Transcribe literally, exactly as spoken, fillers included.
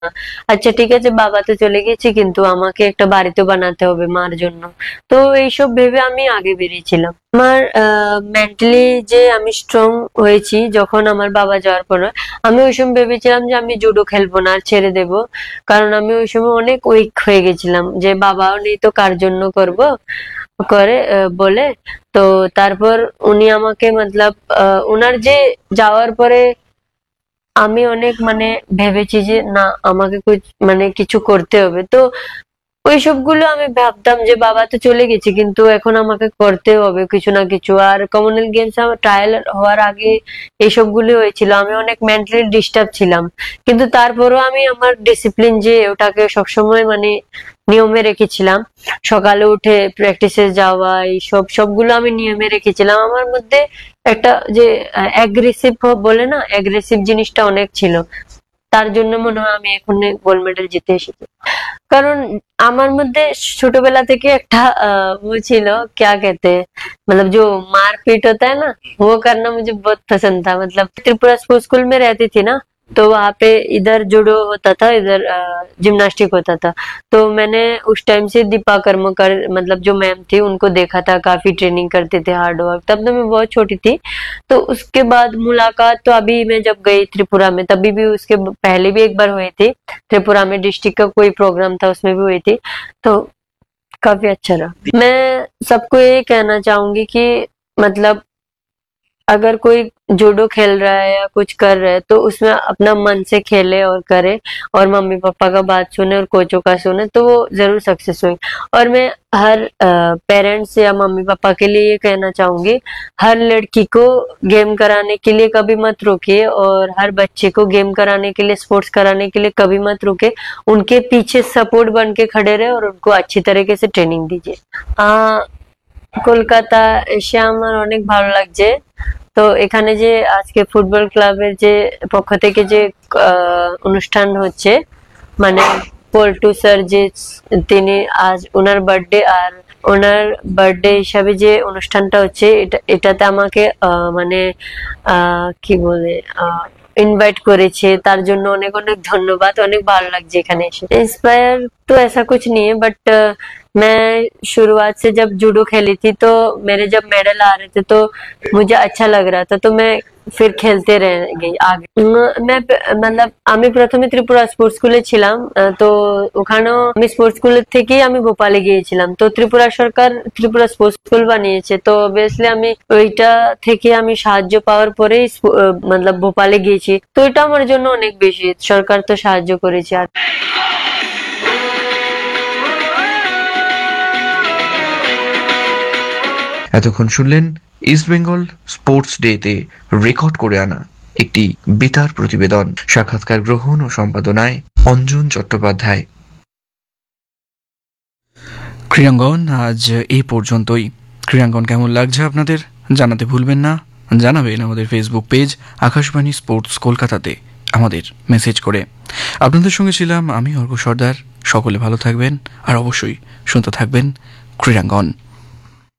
আচ্ছা ঠিক আছে, বাবা তো চলে গেছে, কিন্তু আমাকে একটা বাড়ি তো বানাতে হবে মার জন্য। তো এইসব ভেবে আমি আগে বেরিয়েছিলাম। আমার মেন্টালি যে আমি স্ট্রং হয়েছি যখন আমার বাবা যাওয়ার পর, আমি ওই সময় ভেবেছিলাম যে আমি জুডো খেলবো না, আর ছেড়ে দেব। কারণ আমি ওই সময় অনেক উইক হয়ে গেছিলাম, যে বাবাও নেই তো কার জন্য করব করে আহ, বলে। তো তারপর উনি আমাকে মতলব আহ, উনার যে যাওয়ার পরে আমি অনেক মানে ভেবেছি যে না, আমাকে কুছ- মানে কিছু করতে হবে। তো ওই সবগুলো আমি ভাবতাম যে বাবা তো চলে গেছে, কিন্তু এখন আমাকে করতে হবে কিছু না কিছু। আর কমনওয়েলথ গেমস আমার ট্রায়াল হওয়ার আগে এইসব গুলো হয়েছিল, আমি অনেক মেন্টালি ডিস্টার্ব ছিলাম। কিন্তু তারপরও আমি আমার ডিসিপ্লিন যে ওটাকে সবসময় মানে নিয়মে রেখেছিলাম। সকালে উঠে প্র্যাকটিসে যাওয়া, এইসব সবগুলো আমি নিয়মে রেখেছিলাম। আমার মধ্যে একটা যে অ্যাগ্রেসিভ বলে না, অ্যাগ্রেসিভ জিনিসটা অনেক ছিল। তার জন্য মনে হয় আমি এখন গোল্ড মেডেল জিতে এসেছি। কারণ আমার মধ্যে ছোটবেলা থেকে একটা अ, वो ছিল, क्या कहते हैं, मतलब जो मारपीट होता है ना, वो करना मुझे बहुत पसंद था। मतलब त्रिपुरा स्पोर्ट्स स्कूल में रहती थी ना, तो वहां पे इधर जुडो होता था, इधर जिम्नास्टिक होता था। तो मैंने उस टाइम से दीपा कर्मकर, मतलब जो मैम थी, उनको देखा था, काफी ट्रेनिंग करते थे, हार्ड वर्क। तब तो मैं बहुत छोटी थी। तो उसके बाद मुलाकात तो अभी मैं जब गई त्रिपुरा में, तभी भी, उसके पहले भी एक बार हुई थी त्रिपुरा में, डिस्ट्रिक्ट का कोई प्रोग्राम था उसमें भी हुई थी। तो काफी अच्छा रहा। मैं सबको ये कहना चाहूंगी कि मतलब अगर कोई जूडो खेल रहा है या कुछ कर रहा है, तो उसमें अपना मन से खेले और करे, और मम्मी पापा का बात सुने और कोचों का सुने, तो वो जरूर सक्सेस होंगे। और मैं हर पेरेंट्स या मम्मी पापा के लिए ये कहना चाहूंगी, हर लड़की को गेम कराने के लिए कभी मत रोकिए, और हर बच्चे को गेम कराने के लिए, स्पोर्ट्स कराने के लिए कभी मत रुके। उनके पीछे सपोर्ट बन के खड़े रहे और उनको अच्छी तरीके से ट्रेनिंग दीजिए। আহ কলকাতা এসে আমার অনেক ভালো লাগছে। তো এখানে যে আজকে ফুটবল ক্লাবের যে পক্ষ থেকে যে আহ, অনুষ্ঠান হচ্ছে, মানে পল্টু স্যার যে, তিনি আজ ওনার বার্থডে, আর ওনার বার্থডে হিসাবে যে অনুষ্ঠানটা হচ্ছে, এটা এটাতে আমাকে আহ, মানে আহ, কি বলে इनवाइट করেছে, তার জন্য অনেক অনেক ধন্যবাদ। অনেক ভালো লাগছে এখানে এসে। इंस्पायर तो ऐसा कुछ नहीं है, बट मैं शुरुआत से जब जूडो खेली थी, तो मेरे जब मेडल आ रहे थे, तो मुझे अच्छा लग रहा था, तो मैं फिर খেলতে রয়ে গেই আগে। উম, मैं मतलब আমি প্রথমে ত্রিপুরা স্পোর্টস স্কুলে ছিলাম, আহ, তো ওখানেও আমি স্পোর্টস স্কুলের থেকেই আমি ভোপালে গিয়েছিলাম। তো ত্রিপুরা সরকার ত্রিপুরা স্পোর্টস স্কুল বানিয়েছে, তো অবভিয়াসলি আমি ওইটা থেকে আমি সাহায্য পাওয়ার পরেই স্পো- আহ, मतलब ভোপালে গিয়েছি। তো এটা আমার জন্য অনেক বেশি, সরকার তো সাহায্য করেছে। আর এতক্ষণ শুনলেন ইস্ট বেঙ্গল স্পোর্টস ডেতে রেকর্ড করে আনা একটি বেতার প্রতিবেদন। সাক্ষাৎকার গ্রহণ ও সম্পাদনায় অঞ্জন চট্টোপাধ্যায়। ক্রীড়াঙ্গন আজ এই পর্যন্তই। ক্রীড়াঙ্গন কেমন লাগছে আপনাদের জানাতে ভুলবেন না। জানাবেন আমাদের ফেসবুক পেজ আকাশবাণী স্পোর্টস কলকাতাতে আমাদের মেসেজ করে। আপনাদের সঙ্গে ছিলাম আমি অর্ক সর্দার। সকলে ভালো থাকবেন, আর অবশ্যই শুনতে থাকবেন ক্রীড়াঙ্গন।